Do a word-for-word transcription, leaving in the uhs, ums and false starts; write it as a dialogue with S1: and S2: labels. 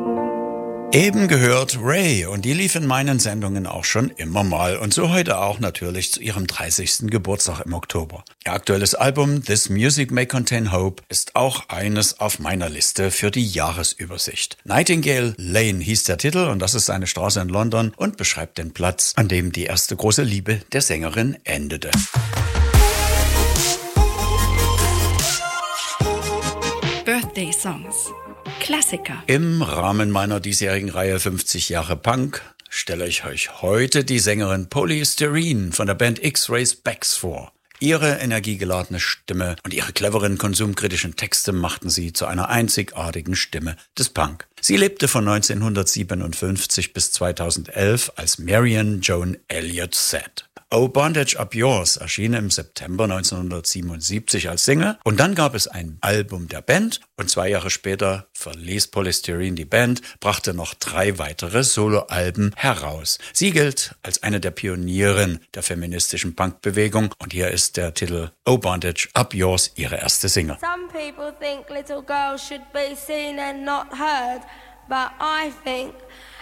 S1: Eben gehört Ray und die lief in meinen Sendungen auch schon immer mal und so heute auch natürlich zu ihrem dreißigsten Geburtstag im Oktober. Ihr aktuelles Album This Music May Contain Hope ist auch eines auf meiner Liste für die Jahresübersicht. Nightingale Lane hieß der Titel und das ist eine Straße in London und beschreibt den Platz, an dem die erste große Liebe der Sängerin endete.
S2: Birthday Songs. Klassiker.
S1: Im Rahmen meiner diesjährigen Reihe fünfzig Jahre Punk stelle ich euch heute die Sängerin Polystyrene von der Band X-Ray Spex vor. Ihre energiegeladene Stimme und ihre cleveren konsumkritischen Texte machten sie zu einer einzigartigen Stimme des Punk. Sie lebte von neunzehnhundertsiebenundfünfzig bis zweitausendelf als Marian Joan Elliott Said. Oh Bondage Up Yours erschien im September neunzehnhundertsiebenundsiebzig als Single und dann gab es ein Album der Band und zwei Jahre später verließ Polystyrene die Band, brachte noch drei weitere Soloalben heraus. Sie gilt als eine der Pionierinnen der feministischen Punkbewegung und hier ist der Titel Oh Bondage Up Yours, ihre erste Single.
S3: Some people think little girls should be seen and not heard, but I think